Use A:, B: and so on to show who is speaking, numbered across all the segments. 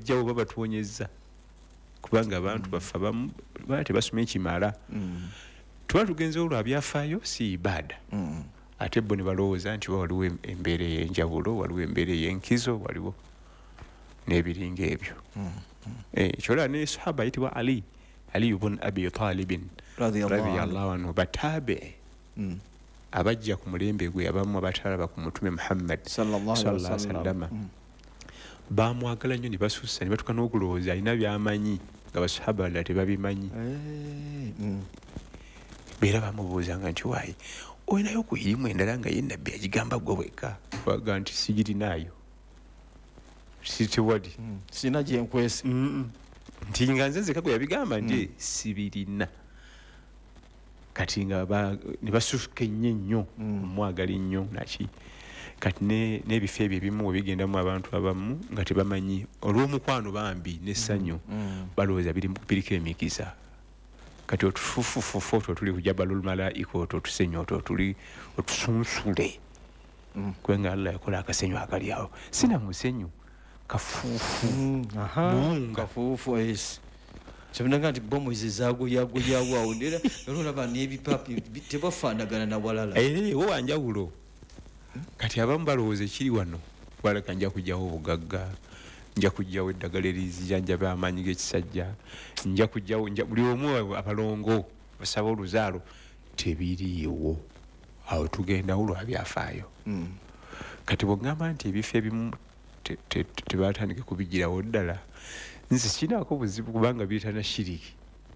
A: bajjawo babatuwonyezza kubanga abantu baffe abamu tebasoma ekimala tuba tugenzewo lwa byafaayo si ibada ate bo ne balowooza nti waliwo embeera ey'enjawulo waliwo embeera ey'enkizo waliwo n'ebiringa ebyo ekyola ne sahaba ayitibwa ali ibn abi talibin radiyallahu anhu bataabe abajja ku mulembe gwe abamu abatalaba ku mutume Muhammad sallallahu alaihi wasallam bamwagala nnyo ne basussa ne batuuka n'okulowooza alina by'amanyi nga basahaba balala tebabimanyi beera bamubuuzanga nti waayi olinayo ku irimu endala nga ye nabbi agigamba gwe wekka waga nti sigirinaayo sitewali
B: sina gyenkwesi
A: nti nga nze nzeka gwe yabigamba nti sibirina kati nga ne basusuka ennyo omwagala nnyo naki kati n'ebifo ebyo ebimu we bigendamu abantu abamu nga tebamanyi olw'omukwano bambi n'essanyu balowooza biriko emikisa kati otufufufufu otwo tuli ku jabalul malaika otwo otusenyu otwo tuli otusunsule kwenga Allah yakola akasenyu akali awo sina musenyu kafuufu
B: kafuufu esi kyabinaga nti bomu zizagulyawo awo ndera olaba n'ebipapi tebafaanagana na walala
A: wo wanjawulo kati abamu balowooza ekiri wano baleka nja kujjawo obugagga nja kujjawo eddagala erizijanjaba amaanyi g'ekisajja nja kujjawo buli omu abalongo basaba oluzaalo tebiriiwo awo tugendawo lwa byafaayo kati bw'ogamba nti ebifo ebimu tebatandike kubigirawo ddala nze kinaako buzibu kubanga biyitana shiriki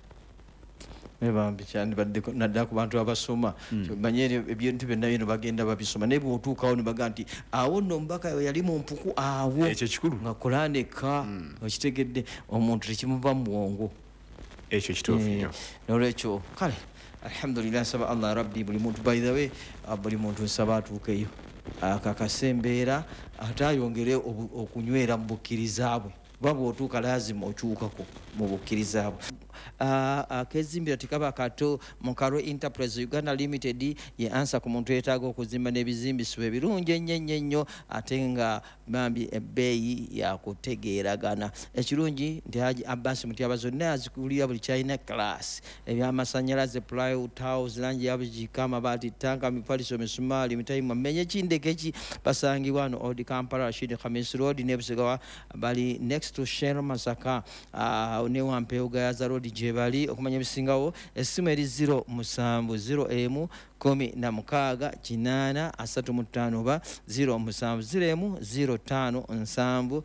B: nebambi kyandibaddeko naddala ku bantu abasoma manye ebintu byonna bino bagenda babisoma naye bw'otuukawo ne baga nti awo nno omubaka yali mu mpuku awo
A: ekyo kikulu
B: nga Qur'an ekka okitegedde omuntu tekimuva mu bwongo
A: ekyo kituufu nnyo
B: n'olwekyo kale alhamdulillah nsaba Allah rabbi buli muntu by the way buli muntu nsaba atuukeyo akakasa embeera ate ayongere okunywera mu bukkiriza bwe kuba bw'otuuka lazima okyukako mu bukkiriza bwe akezimbira tikaba kato mu Karwe Enterprise Uganda Limited ye ansa ku muntu yeetaaga okuzimba n'ebizimbisibwa ebirungi ennyo ate nga bambi ebbeeyi yakutegeeragana ekirungi nti Haji Abbas Mutyaba zonna azikulira buli kyalina class ebyamasannyalaze plywood tiles langi yabugika amabaati tanka mipaliso misumaali mitayimu amenye kindekeki basangibwa no Old Kampala Rashid Khamis Road ne Busigawa bali next to Shell Masaka ne Wampeoga Yaza Road jebali okumanya bisingawo essimu eri 070 16 835 oba 070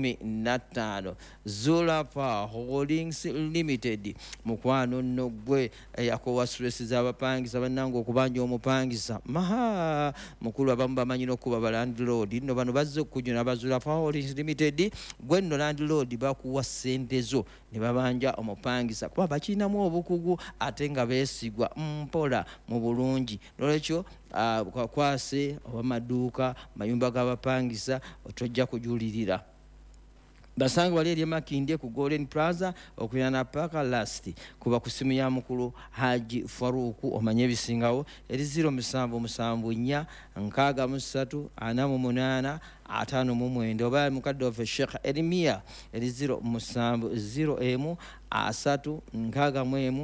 B: 05 Zula Power Holdings Limited mukwano nno gwe yakowa stress z'abapangisa bannanga okubanja omupangisa maha mukulu abamu bamanyina okuba landlord nno bano bazze okujuna Zula Power Holdings Limited gwe nno landlord bakuwa ssente zo ne babanja omupangisa kuba bakirinamu obukugu ate nga beesigwa mpola mu bulungi n'olwekyo kwakwase obamaduuka mayumba g'abapangisa otojja kujulirira basanga wali eri Makindye ku Golden Plaza okuyana paka last kuba ku simu ya mukulu Haji Faruku omanye bisingawo eri 0774 63 48 59 oba mukadde of Sheikh Elimia eri 07 asatu nkaga mwemu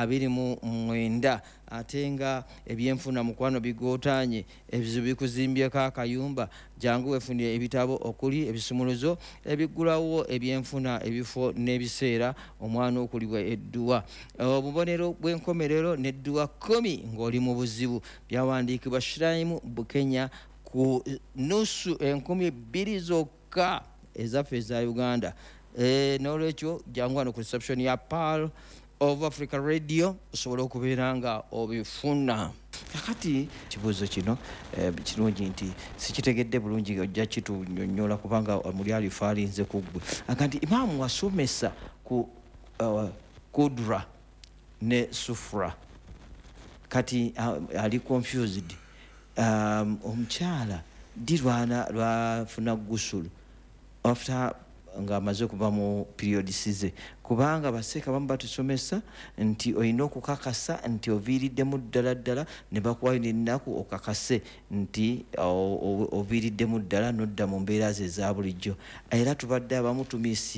B: 29 atenga ebyenfuna mukwano bigotanye ebizibu bikuzimbyeko akayumba jangu wefunire ebitabo okuli ebisumuluzo ebigulawo ebyenfuna ebifo n'ebiseera omwana okulibwa edduwa obubonero bw'enkomerero n'edduwa 10 ng'oli mu buzibu byawandiikibwa Shrine Bukenya ku nusu 2,000 zokka ezaffe eza Uganda n'olwekyo jangu wano ku reception ya Pearl of Africa Radio osobola okubeera nga obifuna kakati kibuuzo kino kirungi nti sikitegedde bulungi ojja kitunyonnyola kubanga muli alifa alinze ku ggwe akanti imaamu wasomesa ku kudra ne sufra kati ali confused omukyala lwafuna gusulu after nga amaze kuba mu period size kubanga baseeka bamu batusomesa nti olina okukakasa nti oviiriddemu ddala ne bakuwayo n'ennaku okakase nti oviiriddemu ddala n'odda mu mbeera ze eza bulijjo era tubadde abamu tumisi